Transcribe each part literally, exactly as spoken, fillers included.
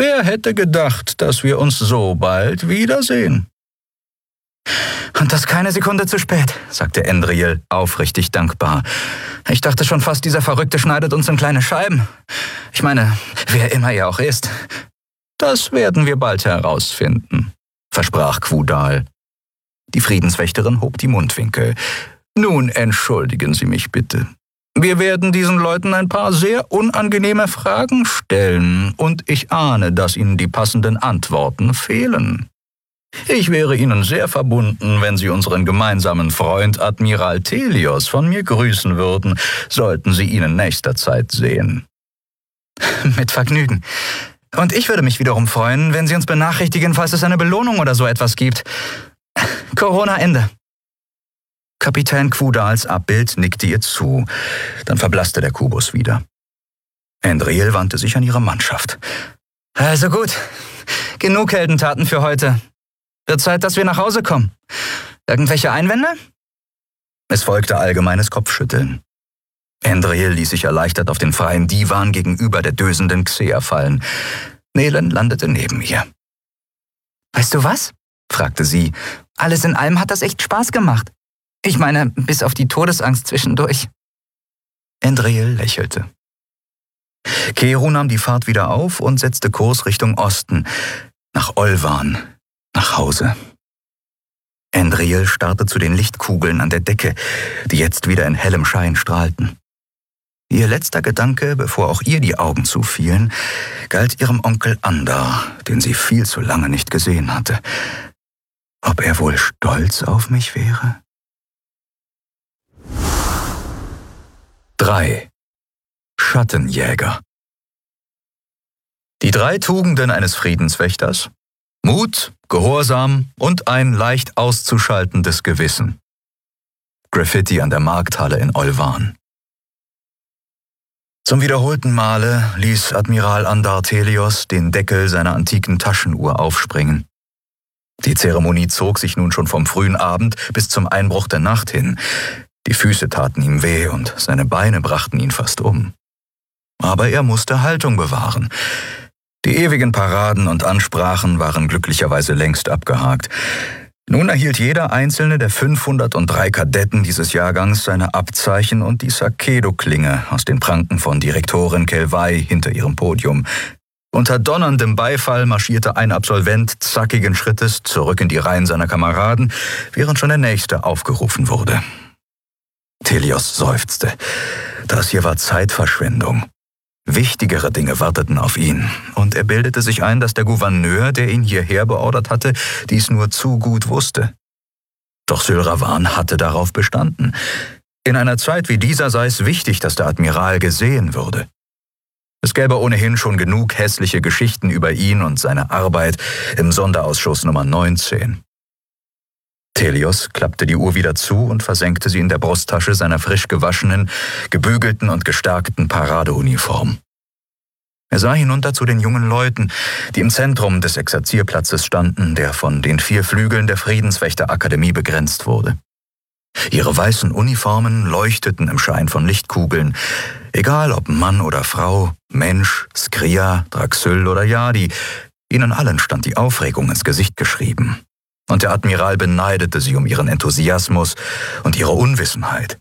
Wer hätte gedacht, dass wir uns so bald wiedersehen? Und das keine Sekunde zu spät, sagte Endril, aufrichtig dankbar. Ich dachte schon fast, dieser Verrückte schneidet uns in kleine Scheiben. Ich meine, wer immer er auch ist. Das werden wir bald herausfinden, versprach Quudal. Die Friedenswächterin hob die Mundwinkel. Nun entschuldigen Sie mich bitte. Wir werden diesen Leuten ein paar sehr unangenehme Fragen stellen, und ich ahne, dass Ihnen die passenden Antworten fehlen. Ich wäre Ihnen sehr verbunden, wenn Sie unseren gemeinsamen Freund Admiral Thelios von mir grüßen würden, sollten Sie ihn in nächster Zeit sehen. Mit Vergnügen. Und ich würde mich wiederum freuen, wenn Sie uns benachrichtigen, falls es eine Belohnung oder so etwas gibt. Corona Ende. Kapitän Quudals Abbild nickte ihr zu. Dann verblasste der Kubus wieder. Endril wandte sich an ihre Mannschaft. Also gut. Genug Heldentaten für heute. Wird Zeit, dass wir nach Hause kommen. Irgendwelche Einwände? Es folgte allgemeines Kopfschütteln. Endril ließ sich erleichtert auf den freien Divan gegenüber der dösenden Xea fallen. Nelen landete neben ihr. Weißt du was? Fragte sie. Alles in allem hat das echt Spaß gemacht. Ich meine, bis auf die Todesangst zwischendurch. Endril lächelte. Keru nahm die Fahrt wieder auf und setzte Kurs Richtung Osten, nach Olvan, nach Hause. Endril starrte zu den Lichtkugeln an der Decke, die jetzt wieder in hellem Schein strahlten. Ihr letzter Gedanke, bevor auch ihr die Augen zufielen, galt ihrem Onkel Andar, den sie viel zu lange nicht gesehen hatte. Ob er wohl stolz auf mich wäre? drei. Schattenjäger. Die drei Tugenden eines Friedenswächters: Mut, Gehorsam und ein leicht auszuschaltendes Gewissen. Graffiti an der Markthalle in Olvan. Zum wiederholten Male ließ Admiral Andar Thelios den Deckel seiner antiken Taschenuhr aufspringen. Die Zeremonie zog sich nun schon vom frühen Abend bis zum Einbruch der Nacht hin. Die Füße taten ihm weh und seine Beine brachten ihn fast um. Aber er musste Haltung bewahren. Die ewigen Paraden und Ansprachen waren glücklicherweise längst abgehakt. Nun erhielt jeder einzelne der fünfhundertdrei Kadetten dieses Jahrgangs seine Abzeichen und die Sakedo-Klinge aus den Pranken von Direktorin Kelvai hinter ihrem Podium. Unter donnerndem Beifall marschierte ein Absolvent zackigen Schrittes zurück in die Reihen seiner Kameraden, während schon der nächste aufgerufen wurde. Thelios seufzte. Das hier war Zeitverschwendung. Wichtigere Dinge warteten auf ihn, und er bildete sich ein, dass der Gouverneur, der ihn hierher beordert hatte, dies nur zu gut wusste. Doch Sylravan hatte darauf bestanden. In einer Zeit wie dieser sei es wichtig, dass der Admiral gesehen würde. Es gäbe ohnehin schon genug hässliche Geschichten über ihn und seine Arbeit im Sonderausschuss Nummer neunzehn. Thelios klappte die Uhr wieder zu und versenkte sie in der Brusttasche seiner frisch gewaschenen, gebügelten und gestärkten Paradeuniform. Er sah hinunter zu den jungen Leuten, die im Zentrum des Exerzierplatzes standen, der von den vier Flügeln der Friedenswächterakademie begrenzt wurde. Ihre weißen Uniformen leuchteten im Schein von Lichtkugeln, egal ob Mann oder Frau, Mensch, Skria, Draxyl oder Yadi, ihnen allen stand die Aufregung ins Gesicht geschrieben. Und der Admiral beneidete sie um ihren Enthusiasmus und ihre Unwissenheit.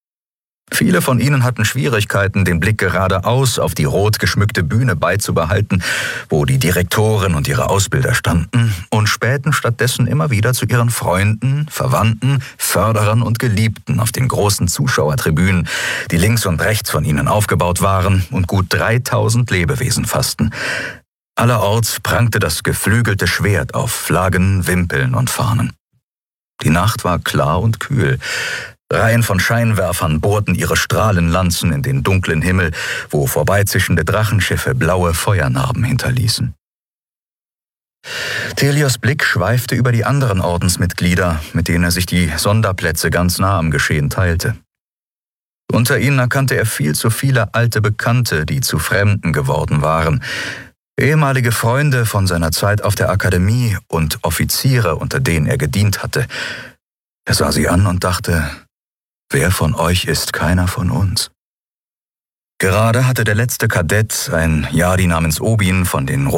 Viele von ihnen hatten Schwierigkeiten, den Blick geradeaus auf die rot geschmückte Bühne beizubehalten, wo die Direktoren und ihre Ausbilder standen, und spähten stattdessen immer wieder zu ihren Freunden, Verwandten, Förderern und Geliebten auf den großen Zuschauertribünen, die links und rechts von ihnen aufgebaut waren und gut dreitausend Lebewesen fassten. Allerorts prangte das geflügelte Schwert auf Flaggen, Wimpeln und Fahnen. Die Nacht war klar und kühl. Reihen von Scheinwerfern bohrten ihre Strahlenlanzen in den dunklen Himmel, wo vorbeizischende Drachenschiffe blaue Feuernarben hinterließen. Thelios Blick schweifte über die anderen Ordensmitglieder, mit denen er sich die Sonderplätze ganz nah am Geschehen teilte. Unter ihnen erkannte er viel zu viele alte Bekannte, die zu Fremden geworden waren, ehemalige Freunde von seiner Zeit auf der Akademie und Offiziere, unter denen er gedient hatte. Er sah sie an und dachte, wer von euch ist keiner von uns? Gerade hatte der letzte Kadett, ein Yadi namens Obin, von den